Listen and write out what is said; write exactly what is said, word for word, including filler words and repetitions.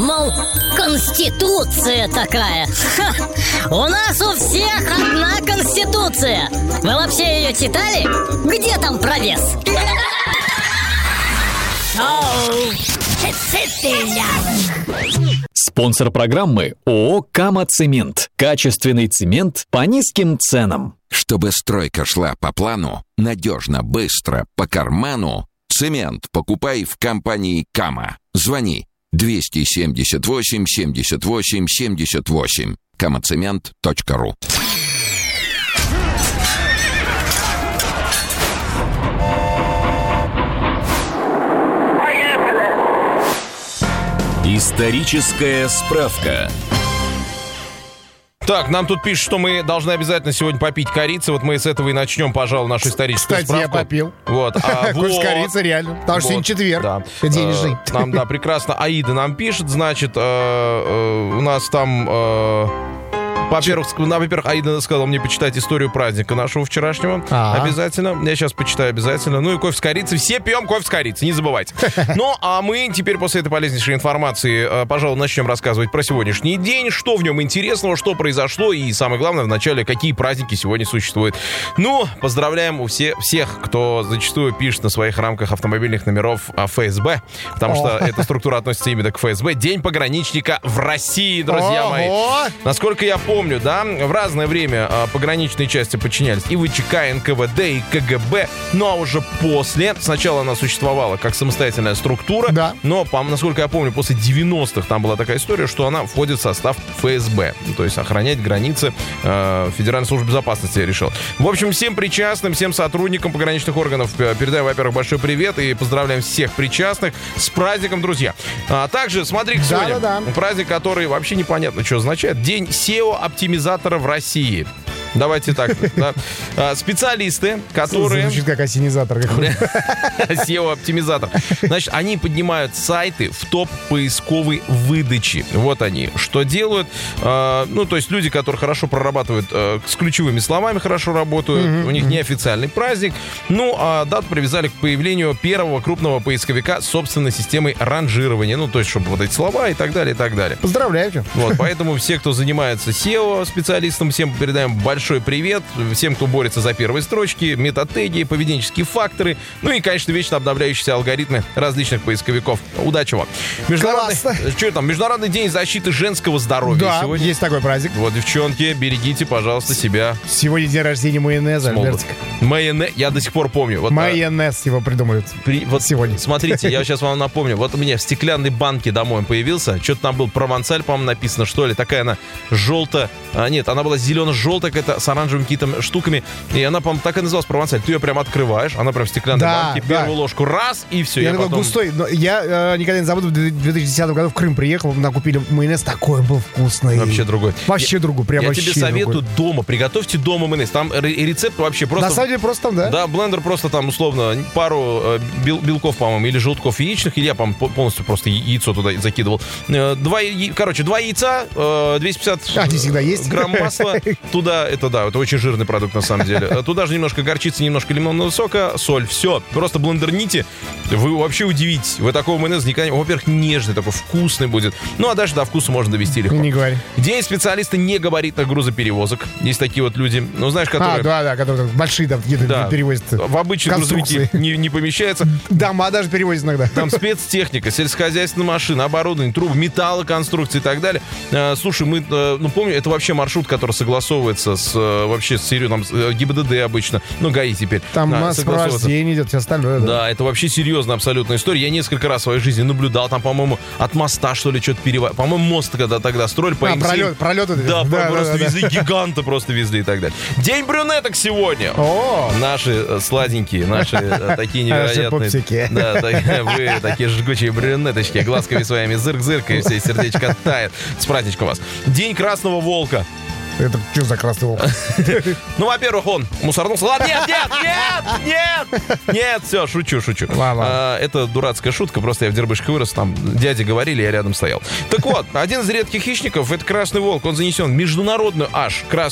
мол, конституция такая. Ха! У нас у всех одна конституция. Вы вообще ее читали? Где там про вес? Спонсор программы ООО «Кама Цемент». Качественный цемент по низким ценам. Чтобы стройка шла по плану, надежно, быстро, по карману, цемент покупай в компании «Кама». Звони двести семьдесят восемь семьдесят восемь семьдесят восемь. камацемент точка ру. Историческая справка. Так, нам тут пишут, что мы должны обязательно сегодня попить корицы. Вот мы с этого и начнем, пожалуй, нашу историческую Кстати, справку. я попил. Вот. А, Курс вот. корицы, реально. Потому что сегодня четверг. Да. Денежный. Э, нам, да, прекрасно. Аида нам пишет, значит, э, э, у нас там... Э, Во-первых, во-первых, Аида сказала мне почитать историю праздника нашего вчерашнего. А-а-а. Обязательно. Я сейчас почитаю обязательно. Ну и кофе с корицей. Все пьем кофе с корицей, не забывайте. Ну, а мы теперь после этой полезнейшей информации, пожалуй, начнем рассказывать про сегодняшний день. Что в нем интересного, что произошло. И самое главное, вначале, какие праздники сегодня существуют. Ну, поздравляем у все, всех, кто зачастую пишет на своих рамках автомобильных номеров ФСБ. Потому что эта структура относится именно к ФСБ. День пограничника в России, друзья мои. Насколько я помню, Помню, да, в разное время а, пограничные части подчинялись и ВЧК, и эн ка вэ дэ, и ка гэ бэ. Ну, а уже после, сначала она существовала как самостоятельная структура, да. Но, по, насколько я помню, после девяностых там была такая история, что она входит в состав ФСБ. То есть охранять границы э, Федеральной службы безопасности я решил. В общем, всем причастным, всем сотрудникам пограничных органов передаем, во-первых, большой привет и поздравляем всех причастных с праздником, друзья. А также, смотри-ка, сегодня да, да, да. праздник, который вообще непонятно, что означает. День сео оптимизатора в России. Давайте так. Да. Специалисты, которые... Звучит как осенизатор. сео-оптимизатор. Значит, они поднимают сайты в топ поисковой выдачи. Вот они. Что делают? Ну, то есть люди, которые хорошо прорабатывают, с ключевыми словами хорошо работают. Mm-hmm. У них неофициальный праздник. Ну, а дату привязали к появлению первого крупного поисковика с собственной системой ранжирования. Ну, то есть, чтобы вот эти слова и так далее, и так далее. Поздравляю. Вот, поэтому все, кто занимается сео-специалистом, всем передаем большой Большой привет всем, кто борется за первые строчки, метатеги, поведенческие факторы, ну и, конечно, вечно обновляющиеся алгоритмы различных поисковиков. Удачи вам. Международный, что там? Международный день защиты женского здоровья. Да, сегодня есть такой праздник. Вот, девчонки, берегите, пожалуйста, себя. Сегодня день рождения майонеза, Альбертик. Майонез, я до сих пор помню. Вот, майонез его придумают при, вот сегодня. Смотрите, я сейчас вам напомню. Вот у меня в стеклянной банке домой появился. Что-то там был провансаль, по-моему, написано, что ли. Такая она желтая. А, нет, она была зелено-желтая, какая-то с оранжевыми какими-то штуками. И она, по-моему, так и называлась провансаль. Ты ее прям открываешь, она прям в стеклянной да, банке. Да. Первую ложку раз, и все. Я, я такой потом... густой. Но я э, никогда не забуду, в две тысячи десятом году в Крым приехал, накупили майонез, такой был вкусный. Вообще другой. Вообще я, другой, прям я вообще тебе советую другой. Дома, приготовьте дома майонез. Там рецепт вообще просто... На самом деле просто там, да? Да, блендер просто там, условно, пару бел, белков, по-моему, или желтков яичных, или я, по-моему, полностью просто яйцо туда закидывал. Два, короче, два яйца, двести пятьдесят а, всегда есть. Грамм масла. Туда, это да, это очень жирный продукт на самом деле. Туда же немножко горчицы, немножко лимонного сока, соль, все. Просто блендерните. Вы вообще удивитесь. Вы такого майонеза никогда не... Во-первых, нежный такой, вкусный будет. Ну, а дальше до вкуса можно довести легко. Не говори. День специалиста негабаритных грузоперевозок. Есть такие вот люди, ну, знаешь, которые... А, да, да, которые большие там да, перевозят. В обычные грузовики не, не помещается. Дома даже перевозят иногда. Там спецтехника, сельскохозяйственная машина, оборудование, трубы, металлоконструкции и так далее. Слушай, мы, ну, помню, это вообще маршрут, который согласовывается с, вообще с серьезным, ГИБДД обычно, ну, ГАИ теперь. Там а, сопровождение идет, все остальное. Да. да, это вообще серьезная абсолютная история. Я несколько раз в своей жизни наблюдал, там, по-моему, от моста, что ли, что-то перевозили. По-моему, мост когда тогда строили по а, пролет, пролет это. Да, да, просто да, да, везли, да. гиганта просто везли и так далее. День брюнеток сегодня. О! Наши сладенькие, наши такие невероятные. Да, вы такие жгучие брюнеточки, глазками своими зырк-зырк, и все сердечко тает. С праздничком вас. День красного волка. Это что за красный волк? Ну, во-первых, он мусорнулся. Ладно, нет, нет, нет, нет, нет, все, шучу, шучу. А, это дурацкая шутка, просто я в Дербышке вырос, там дяди говорили, я рядом стоял. Так вот, один из редких хищников, это красный волк, он занесен в международную аж красную